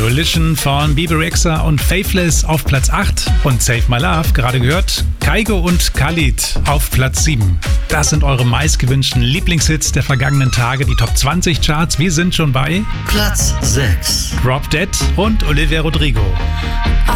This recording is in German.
Demolition von Bebe Rexha und Faithless auf Platz 8 und Save My Love, gerade gehört, Kygo und Khalid auf Platz 7. Das sind eure meistgewünschten Lieblingshits der vergangenen Tage, die Top 20 Charts. Wir sind schon bei Platz 6. Drop Dead und Olivia Rodrigo.